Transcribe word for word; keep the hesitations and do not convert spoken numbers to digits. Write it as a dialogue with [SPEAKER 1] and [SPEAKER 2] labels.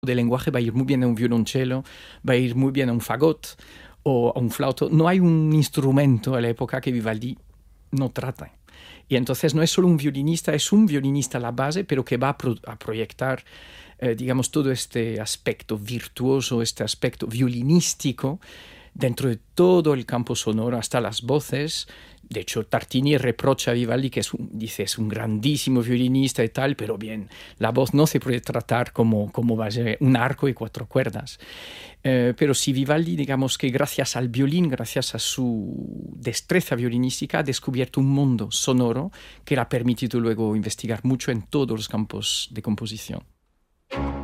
[SPEAKER 1] de lenguaje va a ir muy bien a un violonchelo, va a ir muy bien a un fagot o a un flauto. No hay un instrumento a la época que Vivaldi no trata. Y entonces no es solo un violinista, es un violinista a la base, pero que va a, pro a proyectar, eh, digamos, todo este aspecto virtuoso, este aspecto violinístico dentro de todo el campo sonoro, hasta las voces. De hecho, Tartini reprocha a Vivaldi que es un, dice, es un grandísimo violinista y tal, pero bien, la voz no se puede tratar como, como base, un arco y cuatro cuerdas. Eh, pero sí, Vivaldi, digamos que gracias al violín, gracias a su destreza violinística, ha descubierto un mundo sonoro que le ha permitido luego investigar mucho en todos los campos de composición.